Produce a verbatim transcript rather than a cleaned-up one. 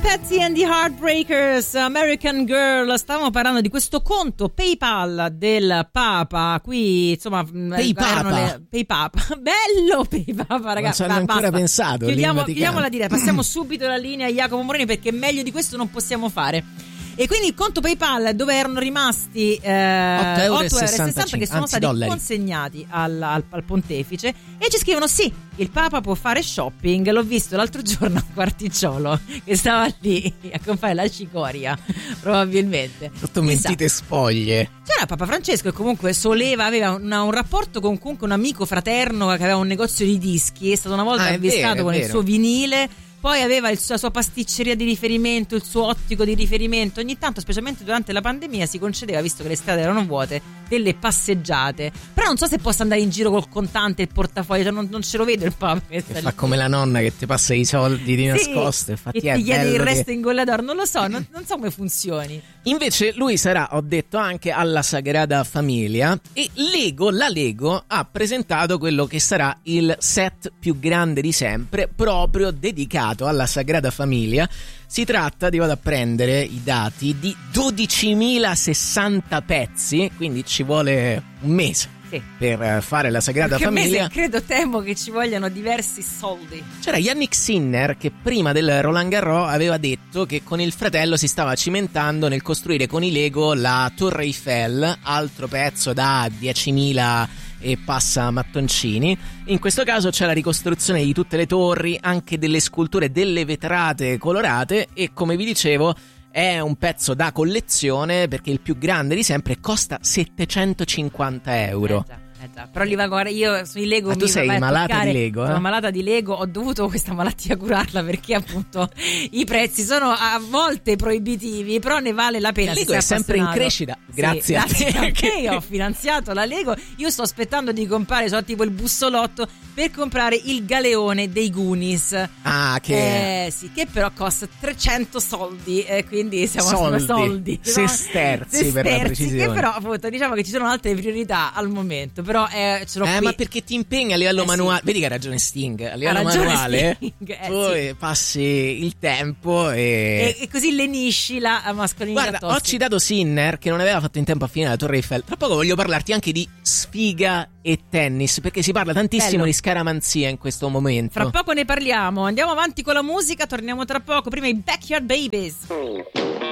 Patsy and the Heartbreakers, American Girl. Stavamo parlando di questo conto PayPal del Papa. Qui insomma PayPal le... PayPal bello PayPal ragazzi. Non ci hanno ancora pensato. Chiudiamo, chiudiamo la diretta, passiamo subito la linea a Jacopo Moroni perché meglio di questo non possiamo fare. E quindi il conto PayPal dove erano rimasti eh, otto euro e sessanta che sono stati dollari. consegnati al, al, al pontefice e ci scrivono sì, il Papa può fare shopping. L'ho visto l'altro giorno a Quarticciolo che stava lì a comprare la cicoria probabilmente sotto mentite spoglie. C'era Papa Francesco e comunque soleva, aveva una, un rapporto con comunque un amico fraterno che aveva un negozio di dischi, è stato una volta ah, avvistato vero, con vero. il suo vinile. Poi aveva il, la sua pasticceria di riferimento, il suo ottico di riferimento. Ogni tanto, specialmente durante la pandemia, si concedeva, visto che le strade erano vuote, delle passeggiate. Però non so se possa andare in giro col contante e il portafoglio, cioè non, non ce lo vedo il Papa. Che fa come la nonna che ti passa i soldi di sì, nascosto. Infatti e è ti chiede il bello resto che... in gollador. Non lo so, non, non so come funzioni. Invece lui sarà, ho detto, anche alla Sagrada Famiglia e Lego, la Lego ha presentato quello che sarà il set più grande di sempre, proprio dedicato alla Sagrada Famiglia. Si tratta, di vado a prendere i dati, di dodicimilasessanta pezzi, quindi ci vuole un mese sì. per fare la Sagrada Perché Famiglia. Mese, credo temo che ci vogliano diversi soldi. C'era Yannick Sinner che prima del Roland Garros aveva detto che con il fratello si stava cimentando nel costruire con i Lego la Torre Eiffel, altro pezzo da diecimila e passa mattoncini. In questo caso c'è la ricostruzione di tutte le torri, anche delle sculture, delle vetrate colorate e, come vi dicevo, è un pezzo da collezione perché il più grande di sempre costa settecentocinquanta euro. Eh già. Eh già, però li va a guardare, io sui Lego ma tu mi sei malata toccare, di Lego, eh? Sono malata di Lego, ho dovuto questa malattia curarla perché appunto i prezzi sono a volte proibitivi, però ne vale la pena. Il Lego è sempre in crescita, grazie sì, a grazie te. a te ho finanziato la Lego. Io sto aspettando di comprare, so tipo il bussolotto per comprare il galeone dei Goonies. Ah, che eh, sì, che però costa trecento soldi, eh, quindi siamo soldi, soldi sesterzi, no? per la precisione. Che però appunto diciamo che ci sono altre priorità al momento. Però eh, ce l'ho eh qui. ma perché ti impegni a livello eh, manuale sì. Vedi che ha ragione Sting, a livello ragione manuale Sting, eh, poi sì. passi il tempo e... e, e così lenisci la mascolinità. Guarda, tossica. ho citato Sinner che non aveva fatto in tempo a finire la Torre Eiffel. Tra poco voglio parlarti anche di sfiga e tennis, perché si parla tantissimo Bello. di scaramanzia in questo momento. Fra poco ne parliamo, andiamo avanti con la musica, torniamo tra poco. Prima i Backyard Babies.